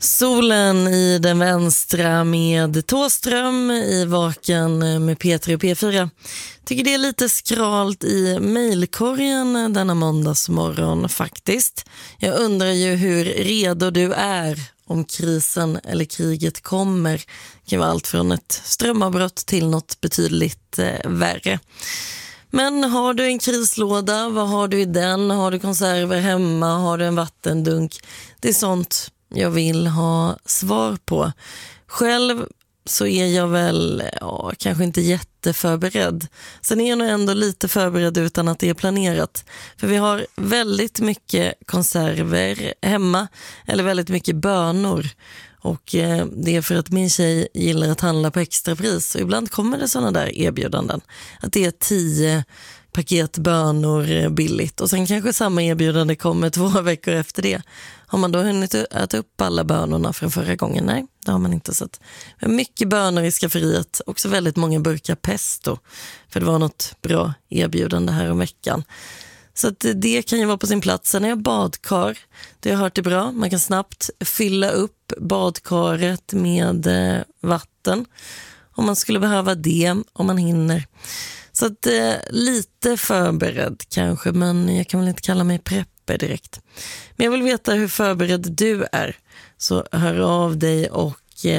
Solen i den vänstra med Tåström, i Vaken med P3 och P4. Tycker det är lite skralt i mejlkorgen denna måndagsmorgon faktiskt. Jag undrar ju hur redo du är om krisen eller kriget kommer. Det kan vara allt från ett strömavbrott till något betydligt värre. Men har du en krislåda, vad har du i den? Har du konserver hemma? Har du en vattendunk? Det är sånt jag vill ha svar på. Själv så är jag väl kanske inte jätteförberedd. Sen är jag nog ändå lite förberedd utan att det är planerat. För vi har väldigt mycket konserver hemma, eller väldigt mycket bönor. Och det är för att min tjej gillar att handla på extrapris. Och ibland kommer det sådana där erbjudanden. Att det är 10 paket bönor billigt. Och sen kanske samma erbjudande kommer 2 veckor efter det. Har man då hunnit äta upp alla bönorna från förra gången? Nej, det har man inte sett. Vi har mycket bönor i skafferiet. Också väldigt många burkar pesto. För det var något bra erbjudande här om veckan. Så att det kan ju vara på sin plats. Sen är jag badkar. Det har jag hört är bra. Man kan snabbt fylla upp badkaret med vatten. Om man skulle behöva det, om man hinner. Så att lite förberedd kanske, men jag kan väl inte kalla mig prepper direkt. Men jag vill veta hur förberedd du är. Så hör av dig och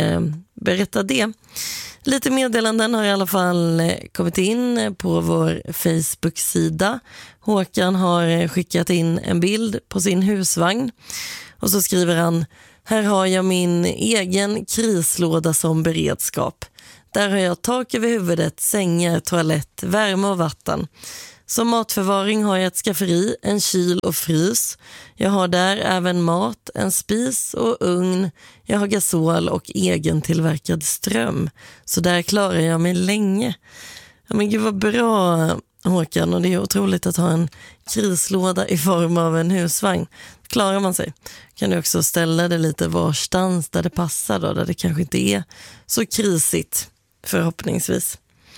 berätta det. Lite meddelanden har i alla fall kommit in på vår Facebook-sida. Håkan har skickat in en bild på sin husvagn. Och så skriver han: här har jag min egen krislåda som beredskap. Där har jag tak över huvudet, sängar, toalett, värme och vatten. Som matförvaring har jag ett skafferi, en kyl och frys. Jag har där även mat, en spis och ugn. Jag har gasol och egen tillverkad ström. Så där klarar jag mig länge. Ja, men gud vad bra, Håkan. Och det är otroligt att ha en krislåda i form av en husvagn. Klarar man sig. Kan du också ställa det lite varstans där det passar då, där det kanske inte är så krisigt. Förhoppningsvis.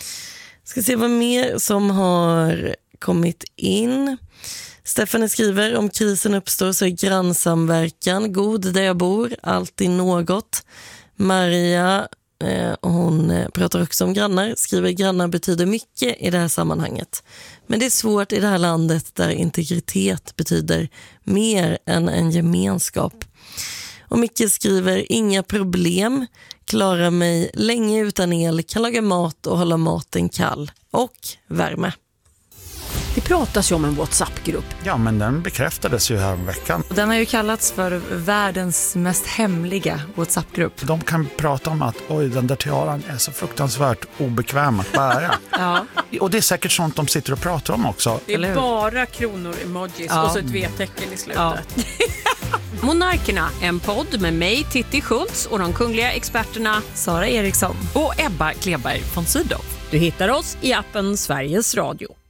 Ska se vad mer som har kommit in. Stefan skriver: om krisen uppstår så är grannsamverkan god där jag bor, alltid något. Maria, hon pratar också om grannar, skriver: grannar betyder mycket i det här sammanhanget. Men det är svårt i det här landet där integritet betyder mer än en gemenskap. Och Micke skriver: inga problem, klarar mig länge utan el, kan laga mat och hålla maten kall och värme. Det pratas ju om en WhatsApp-grupp. Ja, men den bekräftades ju här om veckan. Den har ju kallats för världens mest hemliga WhatsApp-grupp. De kan prata om att den där tiaran är så fruktansvärt obekväm att bära. Ja. Och det är säkert sånt de sitter och pratar om också. Det är bara kronor-emojis och så ett V-tecken i slutet. Ja. Monarkerna, en podd med mig, Titti Schultz, och de kungliga experterna Sara Eriksson och Ebba Kleberg von Sydow. Du hittar oss i appen Sveriges Radio.